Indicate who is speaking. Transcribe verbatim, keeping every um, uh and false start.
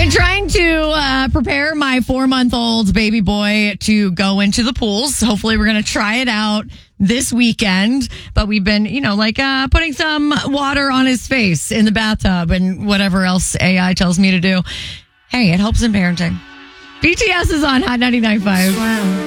Speaker 1: Been trying to uh, prepare my four-month-old baby boy to go into the pools. Hopefully we're going to try it out this weekend. But we've been, you know, like uh, putting some water on his face in the bathtub and whatever else A I tells me to do. Hey, it helps in parenting. B T S is on Hot ninety-nine point five.